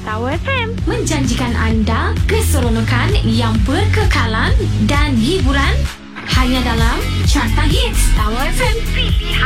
Tower FM menjanjikan anda keseronokan yang berkekalan dan hiburan hanya dalam Carta Hits Tower FM.